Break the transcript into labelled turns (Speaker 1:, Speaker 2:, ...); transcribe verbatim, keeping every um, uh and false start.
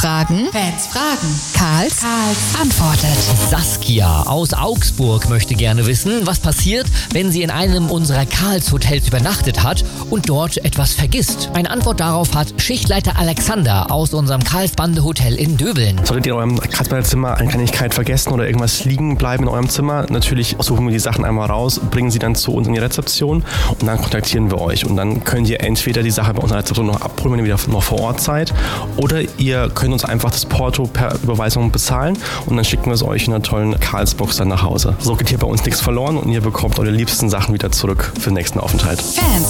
Speaker 1: Fragen?
Speaker 2: Fans fragen.
Speaker 1: Karls,
Speaker 2: Karls
Speaker 1: antwortet.
Speaker 3: Saskia aus Augsburg möchte gerne wissen, was passiert, wenn sie in einem unserer Karls Hotels übernachtet hat und dort etwas vergisst. Eine Antwort darauf hat Schichtleiter Alexander aus unserem Karlsbande Hotel in Döbeln.
Speaker 4: Solltet ihr in eurem Karlsbader Zimmer eine Kleinigkeit vergessen oder irgendwas liegen bleiben in eurem Zimmer, natürlich suchen wir die Sachen einmal raus, bringen sie dann zu uns in die Rezeption und dann kontaktieren wir euch. Und dann könnt ihr entweder die Sache bei unserer Rezeption noch abholen, wenn ihr wieder noch vor Ort seid, oder ihr könnt uns einfach das Porto per Überweisung bezahlen und dann schicken wir es euch in einer tollen Karlsbox dann nach Hause. So geht hier bei uns nichts verloren und ihr bekommt eure liebsten Sachen wieder zurück für den nächsten Aufenthalt.
Speaker 1: Fans